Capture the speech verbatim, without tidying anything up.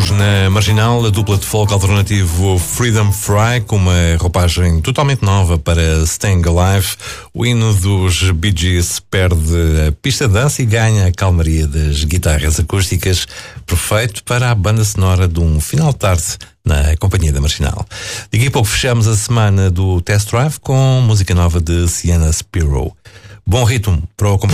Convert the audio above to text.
Hoje na Marginal, a dupla de folk alternativo Freedom Fry, com uma roupagem totalmente nova para Staying Alive. O hino dos Bee Gees perde a pista de dança e ganha a calmaria das guitarras acústicas, perfeito para a banda sonora de um final de tarde na companhia da Marginal. Daqui a pouco fechamos a semana do Test Drive com música nova de Sienna Spiro. Bom ritmo para o